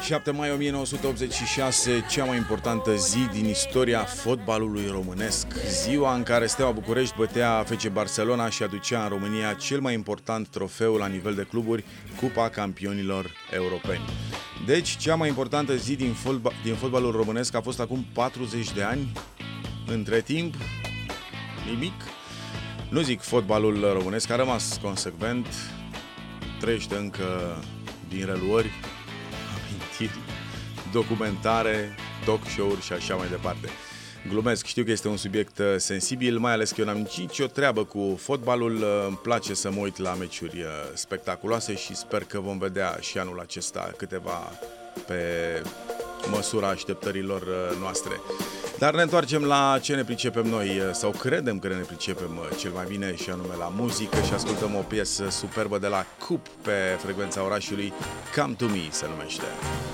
7 mai 1986, cea mai importantă zi din istoria fotbalului românesc. Ziua în care Steaua București bătea FC Barcelona și aducea în România cel mai important trofeu la nivel de cluburi, Cupa Campionilor Europeni. Deci, cea mai importantă zi din fotbalul românesc a fost acum 40 de ani. Între timp, nimic. Nu zic fotbalul românesc, a rămas consecvent, trăiește încă din reluări, amintiri, documentare, talk show-uri și așa mai departe. Glumesc, știu că este un subiect sensibil, mai ales că eu n-am nicio treabă cu fotbalul, îmi place să mă uit la meciuri spectaculoase și sper că vom vedea și anul acesta câteva pe măsura așteptărilor noastre. Dar ne întoarcem la ce ne pricepem noi, sau credem că ne pricepem cel mai bine, și anume la muzică, și ascultăm o piesă superbă de la Cup pe frecvența orașului, Come to Me se numește.